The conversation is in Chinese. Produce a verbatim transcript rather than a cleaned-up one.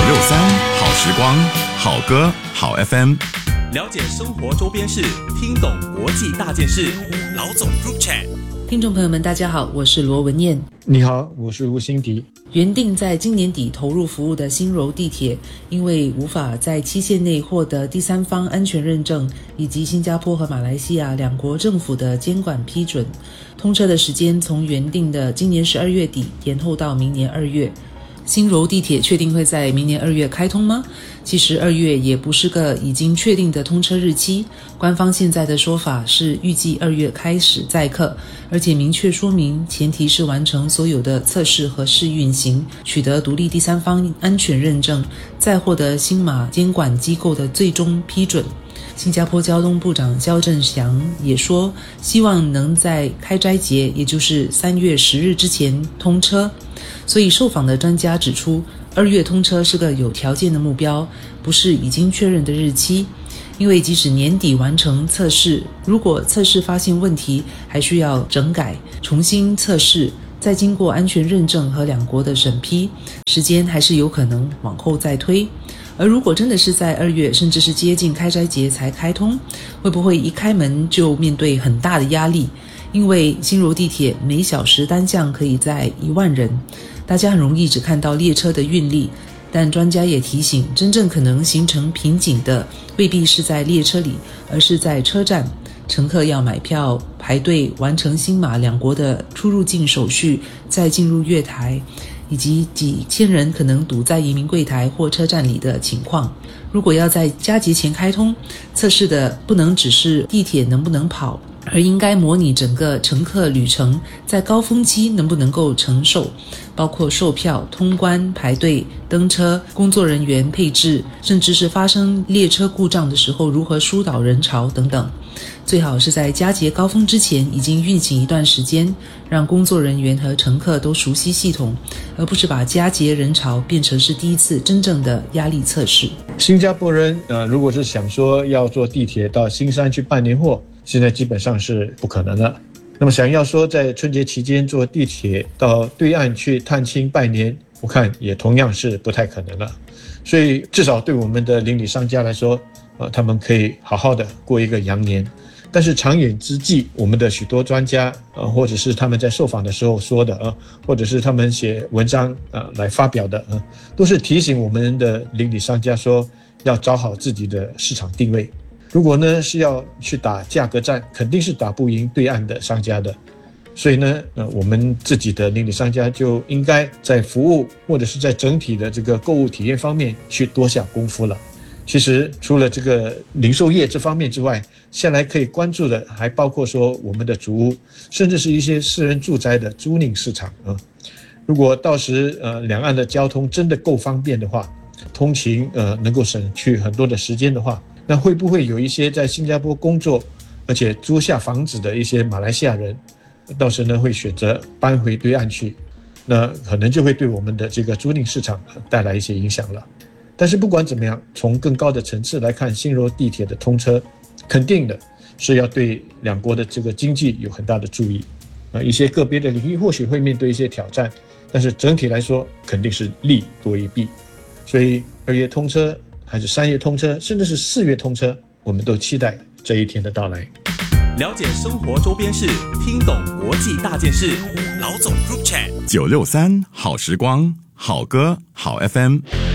六三好时光，好歌好 F M， 了解生活周边事，听懂国际大件事。老总 Group Chat。 听众朋友们大家好，我是罗文燕。 你好，我是吴欣迪。 原定在今年底投入服务的新柔地铁，因为无法在期限内获得第三方安全认证以及新加坡和马来西亚两国政府的监管批准，通车的时间从原定的今年十二月底延后到明年二月。新柔地铁确定会在明年二月开通吗？其实二月也不是个已经确定的通车日期，官方现在的说法是预计二月开始载客，而且明确说明前提是完成所有的测试和试运行，取得独立第三方安全认证，再获得新马监管机构的最终批准。新加坡交通部长肖振祥也说，希望能在开斋节，也就是三月十日之前通车。所以受访的专家指出，二月通车是个有条件的目标，不是已经确认的日期。因为即使年底完成测试，如果测试发现问题，还需要整改、重新测试，再经过安全认证和两国的审批，时间还是有可能往后再推。而如果真的是在二月，甚至是接近开斋节才开通，会不会一开门就面对很大的压力？因为新柔地铁每小时单向可以载一万人，大家很容易只看到列车的运力，但专家也提醒，真正可能形成瓶颈的未必是在列车里，而是在车站。乘客要买票、排队完成新马两国的出入境手续，再进入月台，以及几千人可能堵在移民柜台或车站里的情况。如果要在佳节前开通，测试的不能只是地铁能不能跑，而应该模拟整个乘客旅程在高峰期能不能够承受，包括售票、通关、排队、登车、工作人员配置，甚至是发生列车故障的时候如何疏导人潮等等。最好是在佳节高峰之前已经运行一段时间，让工作人员和乘客都熟悉系统，而不是把佳节人潮变成是第一次真正的压力测试。 新加坡人呃，如果是想说要坐地铁到新山去办年货，现在基本上是不可能了。那么想要说在春节期间坐地铁到对岸去探亲拜年，我看也同样是不太可能了。所以至少对我们的邻里商家来说，呃，他们可以好好的过一个羊年。但是长远之计，我们的许多专家呃，或者是他们在受访的时候说的呃，或者是他们写文章呃来发表的呃，都是提醒我们的邻里商家说要找好自己的市场定位。如果呢是要去打价格战，肯定是打不赢对岸的商家的。所以呢，呃，我们自己的邻里商家就应该在服务或者是在整体的这个购物体验方面去多下功夫了。其实除了这个零售业这方面之外，下来可以关注的还包括说我们的竹屋，甚至是一些私人住宅的租赁市场啊。如果到时呃两岸的交通真的够方便的话，通勤呃能够省去很多的时间的话，那会不会有一些在新加坡工作而且租下房子的一些马来西亚人，到时呢会选择搬回对岸去，那可能就会对我们的这个租赁市场带来一些影响了。但是不管怎么样，从更高的层次来看，新柔地铁的通车肯定的是要对两国的这个经济有很大的注意，呃，一些个别的领域或许会面对一些挑战，但是整体来说肯定是利多于弊。所以二月通车还是三月通车，甚至是四月通车，我们都期待这一天的到来。 了解生活周边事，听懂国际大件事。老总 Group Chat 九六三好时光，好歌好 F M。